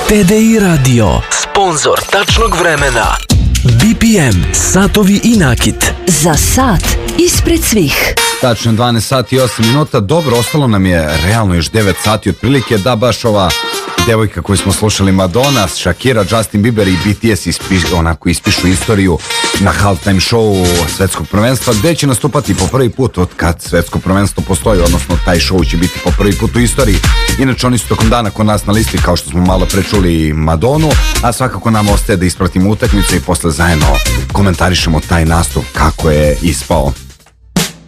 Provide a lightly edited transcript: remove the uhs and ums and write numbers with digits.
TDI Radio, sponzor tačnog vremena. BPM, satovi i nakit. Za sat ispred svih. Tačno 12 sati i 8 minuta. Dobro, ostalo nam je realno još 9 sati otprilike da baš ova devojka koju smo slušali, Madonna, Shakira, Justin Bieber i BTS ispišu istoriju na halftime show svetskog prvenstva, gde će nastupati po prvi put od kad svetsko prvenstvo postoji, odnosno taj show će biti po prvi put u istoriji. Inače oni su tokom dana kod nas na listi, kao što smo malo prečuli, Madonu, a svakako nam ostaje da ispratimo utakmicu i posle zajedno komentarišemo taj nastup kako je ispao.